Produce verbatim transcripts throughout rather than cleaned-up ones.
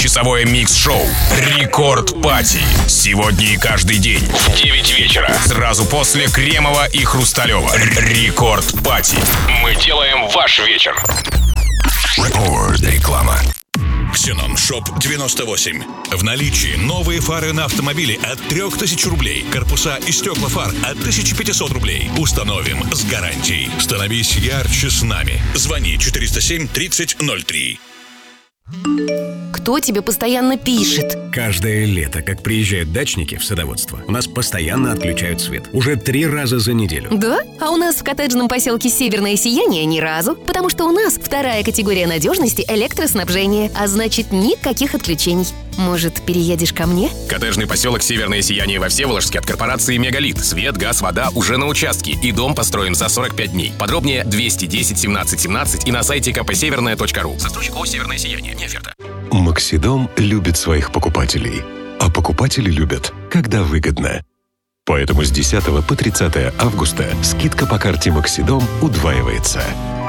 Двухчасовое микс-шоу «Рекорд Пати». Сегодня и каждый день в девять вечера. Сразу после Кремова и Хрусталева. «Рекорд Пати». Мы делаем ваш вечер. Рекорд. Реклама. Ксенон Шоп девяносто восемь. В наличии новые фары на автомобиле от три тысячи рублей. Корпуса и стекла фар от тысяча пятьсот рублей. Установим с гарантией. Становись ярче с нами. Звони четыреста семь тридцать ноль три. Кто тебе постоянно пишет? Каждое лето, как приезжают дачники в садоводство, у нас постоянно отключают свет. Уже три раза за неделю. Да? А у нас в коттеджном поселке Северное Сияние ни разу. Потому что у нас вторая категория надежности — электроснабжение. А значит, никаких отключений. Может, переедешь ко мне? Коттеджный поселок Северное Сияние во Всеволожске от корпорации «Мегалит». Свет, газ, вода уже на участке. И дом построен за сорок пять дней. Подробнее двести десять семнадцать семнадцать и на сайте ка пэ северное точка ру. Застройщик ООО «Северное Сияние». Не оферта. Максидом любит своих покупателей. А покупатели любят, когда выгодно. Поэтому с десятого по тридцатое августа скидка по карте Максидом удваивается.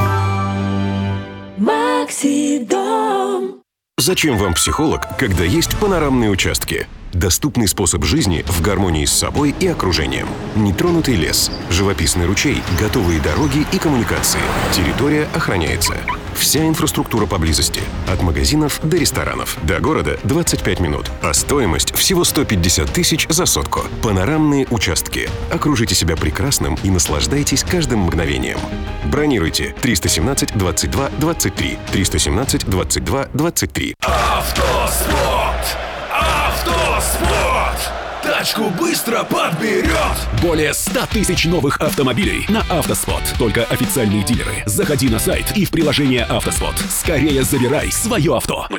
Максидом. Зачем вам психолог, когда есть панорамные участки? Доступный способ жизни в гармонии с собой и окружением. Нетронутый лес, живописный ручей, готовые дороги и коммуникации. Территория охраняется. Вся инфраструктура поблизости. От магазинов до ресторанов. До города двадцать пять минут. А стоимость всего сто пятьдесят тысяч за сотку. Панорамные участки. Окружите себя прекрасным и наслаждайтесь каждым мгновением. Бронируйте триста семнадцать двадцать два двадцать три. триста семнадцать двадцать два двадцать три. Автоспорт! Автоспорт! Тачку быстро подберет! Более ста тысяч новых автомобилей на Автоспорт. Только официальные дилеры. Заходи на сайт и в приложение Автоспорт. Скорее забирай свое авто.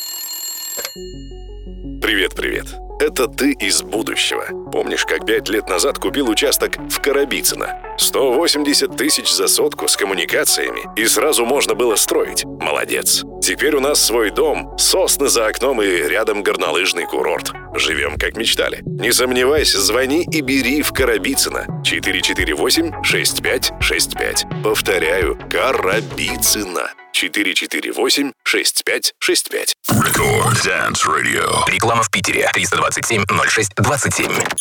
Привет-привет. Это ты из будущего. Помнишь, как пять лет назад купил участок в Коробицыно? сто восемьдесят тысяч за сотку с коммуникациями, и сразу можно было строить. Молодец. Теперь у нас свой дом, сосны за окном и рядом горнолыжный курорт. Живем, как мечтали. Не сомневайся, звони и бери в Коробицыно. четыре четыре восемь шесть пять шесть пять. Повторяю, Коробицыно. четыре четыре восемь шесть пять шесть пять. Рекорд Dance Radio. Реклама в Питере. триста двадцать семь ноль шесть двадцать семь.